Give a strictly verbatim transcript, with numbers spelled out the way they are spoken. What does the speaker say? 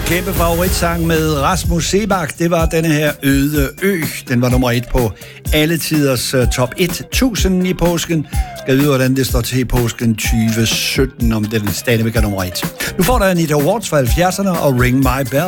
Kæmpe favoritsang med Rasmus Seebach. Det var denne her Øde Ø. Den var nummer et på alle tiders uh, top tusind i påsken. Skal vide, hvordan det står til i påsken tyve sytten, om den stadigvæk er nummer et. Nu får der Anita Awards fra halvfjerdserne og Ring My Bell.